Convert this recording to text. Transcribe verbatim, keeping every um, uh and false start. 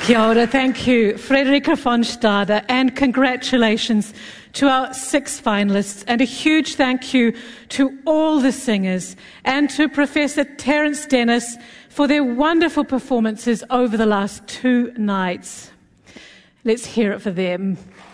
Kia ora, thank you, Frederika von Stade, and congratulations to our six finalists, and a huge thank you to all the singers and to Professor Terence Dennis for their wonderful performances over the last two nights. Let's hear it for them.